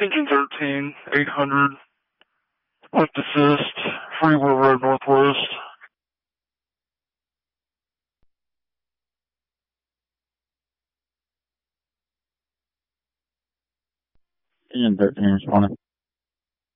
Engine 13, 800, lift assist, Freeway Road Northwest. Engine 13 responding.